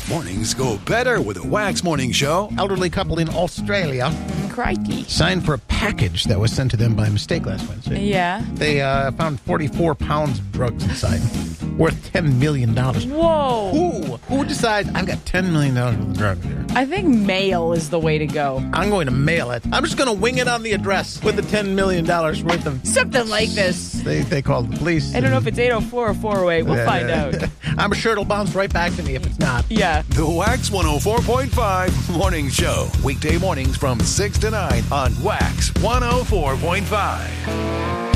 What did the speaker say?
Mornings go better with a Wax Morning Show. Elderly couple in Australia Crikey. signed for a package that was sent to them by mistake last Wednesday. Yeah. They found 44 pounds of drugs inside, worth $10 million. Whoa. Who decides I've got $10 million worth of drugs here? I think mail is the way to go. I'm going to mail it. I'm just going to wing it on the address with the $10 million worth of... Something like this. They called the police. I don't know if it's 804 or 408. We'll find out. I'm sure it'll bounce right back to me if it's not. Yeah. The Wax 104.5 Morning Show. Weekday mornings from 6 to 9 on Wax 104.5.